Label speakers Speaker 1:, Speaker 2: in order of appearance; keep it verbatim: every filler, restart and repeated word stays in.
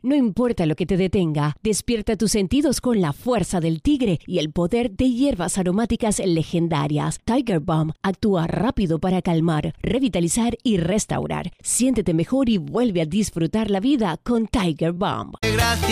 Speaker 1: No importa lo que te detenga, despierta tus sentidos con la fuerza del tigre y el poder de hierbas aromáticas legendarias. Tiger Balm actúa rápido para calmar, revitalizar y restaurar. Siéntete mejor y vuelve a disfrutar la vida con Tiger Balm.
Speaker 2: Gracias.